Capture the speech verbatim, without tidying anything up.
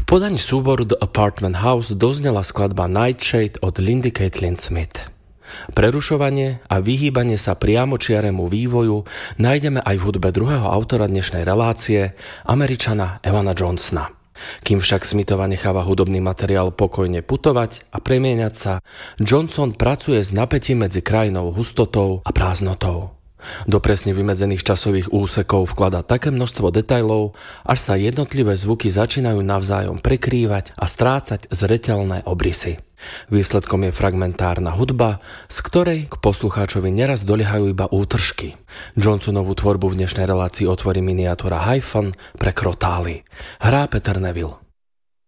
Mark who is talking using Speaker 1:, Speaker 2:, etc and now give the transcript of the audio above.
Speaker 1: podaní súboru The Apartment House doznela skladba Nightshade od Lindy Caitlin Smith. Prerušovanie a vyhýbanie sa priamočiaremu vývoju nájdeme aj v hudbe druhého autora dnešnej relácie, Američana Evana Johnsona. Kým však Smithova necháva hudobný materiál pokojne putovať a premieňať sa, Johnson pracuje s napätím medzi krajnou hustotou a prázdnotou. Do presne vymedzených časových úsekov vkladá také množstvo detailov, až sa jednotlivé zvuky začínajú navzájom prekrývať a strácať zreteľné obrysy. Výsledkom je fragmentárna hudba, z ktorej k poslucháčovi neraz doliehajú iba útržky. Johnsonovú tvorbu v dnešnej relácii otvorí miniatúra Hyphen pre krotály. Hrá Peter Neville.